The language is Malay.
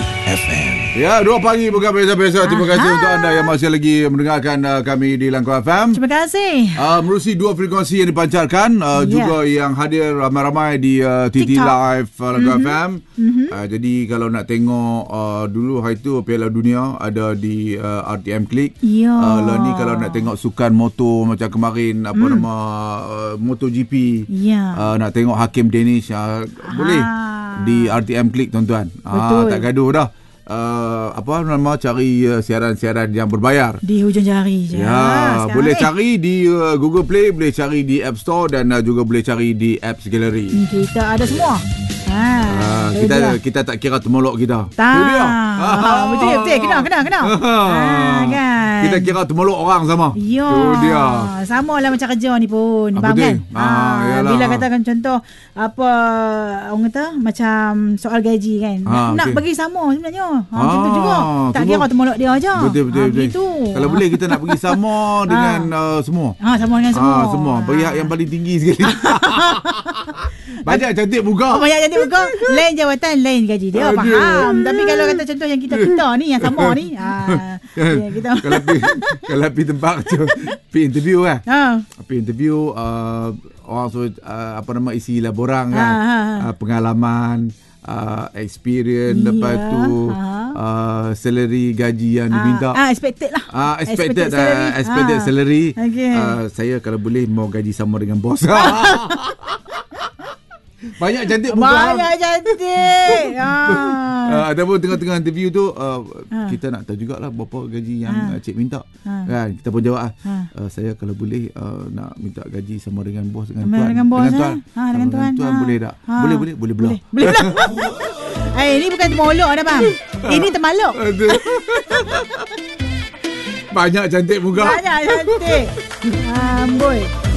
FM. Ya, 2 pagi bukan biasa-biasa. Terima kasih untuk anda yang masih lagi mendengarkan kami di Langkau FM. Terima kasih. Menerusi 2 frekuensi yang dipancarkan, juga yang hadir ramai-ramai di TT TikTok. Live Langkau FM. Jadi kalau nak tengok dulu hari tu Piala Dunia ada di RTM Click. Ya. Lah ni kalau nak tengok sukan motor macam kemarin MotoGP. Ya. Nak tengok Hakim Danish boleh di RTM Click tuan-tuan. Betul. Tak gaduh dah. Cari siaran-siaran yang berbayar. Di hujung jari je. Ya, boleh cari di Google Play, boleh cari di App Store dan juga boleh cari di Apps Gallery. Kita ada semua. Kita tak kira temolok kita. Tak. Itu dia. Betul. Kena. Kan. Kita kira temolok orang sama. Ya. Itu dia. Sama lah macam kerja ni pun. Faham betul. kan? Bila katakan contoh orang kata macam soal gaji kan. Nak bagi sama sebenarnya. Macam tu juga. Tak kira temolok dia aja. Betul. Gitu. Kalau boleh kita nak bagi sama dengan semua. Sama dengan semua. Semua. Bagi hak yang paling tinggi sekali. Banyak cantik muka. Banyak cantik muka. Lain jawatan, lain gaji dia. Faham. Tapi kalau kata contoh yang kita ni yang sama ni. Kita kalau pergi tempat tu, pergi interview kan. Pergi interview orang suruh isi laporan kan. Pengalaman, experience, lepas tu salary gaji yang diminta. Expected lah. Expected salary. Okay. Saya kalau boleh mau gaji sama dengan bos. Banyak cantik muka. Banyak cantik. Ataupun tengah-tengah interview tu kita nak tahu jugalah berapa gaji yang cik minta. Kan kita pun jawab saya kalau boleh nak minta gaji sama dengan bos dengan tuan. Dengan tuan boleh tak? Boleh belah. Boleh belah. Ini bukan temolok dah bang. Ini temalok. Banyak cantik muka. Banyak cantik. Amboi.